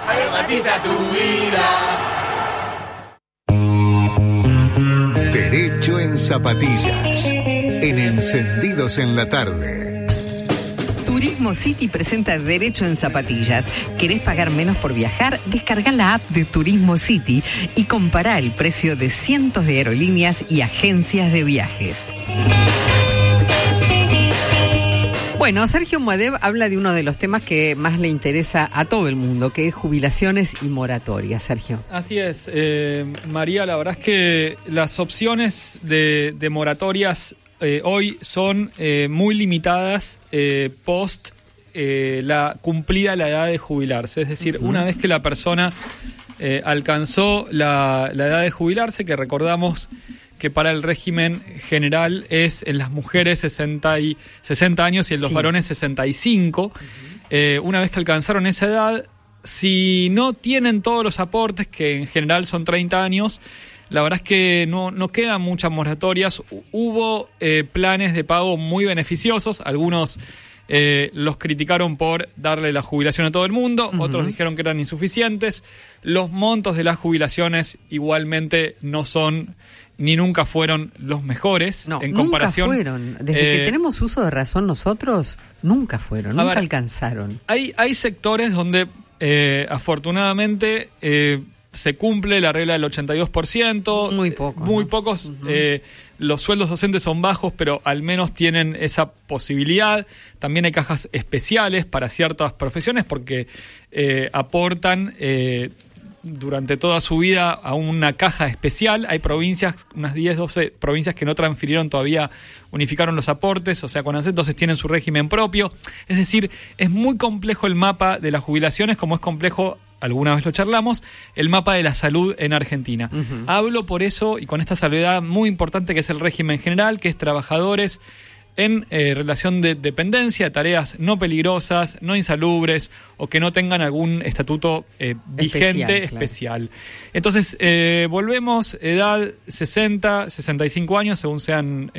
Aromatiza tu vida. Derecho en zapatillas. En Encendidos en la Tarde. Turismo City presenta Derecho en Zapatillas. ¿Querés pagar menos por viajar? Descarga la app de Turismo City y compará el precio de cientos de aerolíneas y agencias de viajes. Bueno, Sergio Muadev habla de uno de los temas que más le interesa a todo el mundo, que es jubilaciones y moratorias. Sergio. Así es, María, la verdad es que las opciones de moratorias hoy son muy limitadas post cumplida la edad de jubilarse. Es decir, una vez que la persona alcanzó la edad de jubilarse, que recordamos que para el régimen general es en las mujeres 60 años y en los varones 65. Una vez que alcanzaron esa edad, si no tienen todos los aportes, que en general son 30 años, la verdad es que no quedan muchas moratorias. Hubo planes de pago muy beneficiosos, algunos los criticaron por darle la jubilación a todo el mundo, otros dijeron que eran insuficientes. Los montos de las jubilaciones igualmente no son ni nunca fueron los mejores en comparación. Nunca fueron. Desde que tenemos uso de razón nosotros, nunca fueron, nunca alcanzaron. Hay sectores donde afortunadamente se cumple la regla del 82%. Muy pocos. Los sueldos docentes son bajos, pero al menos tienen esa posibilidad. También hay cajas especiales para ciertas profesiones porque aportan durante toda su vida a una caja especial. Hay provincias, unas 10, 12 provincias que no transfirieron todavía, unificaron los aportes, o sea, con ANSES, entonces tienen su régimen propio. Es decir, es muy complejo el mapa de las jubilaciones, como es complejo, alguna vez lo charlamos, el mapa de la salud en Argentina. Hablo por eso, y con esta salvedad muy importante que es el régimen general, que es trabajadores en relación de dependencia, tareas no peligrosas, no insalubres o que no tengan algún estatuto vigente especial. Entonces, volvemos, edad 60, 65 años, según sean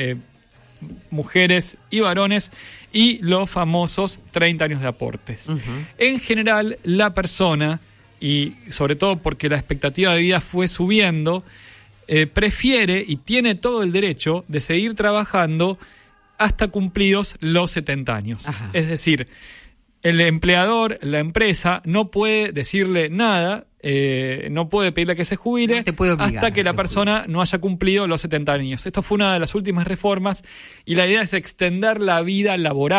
mujeres y varones, y los famosos 30 años de aportes. En general, la persona, y sobre todo porque la expectativa de vida fue subiendo, prefiere y tiene todo el derecho de seguir trabajando hasta cumplidos los 70 años. Es decir, el empleador, la empresa, no puede decirle nada, no puede pedirle que se jubile hasta que la persona no haya cumplido los 70 años. Esto fue una de las últimas reformas y la idea es extender la vida laboral